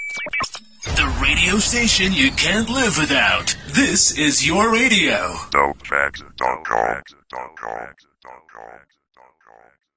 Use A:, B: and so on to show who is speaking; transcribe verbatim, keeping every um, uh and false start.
A: The radio station you can't live without. This is your radio.
B: Dope facts dot com.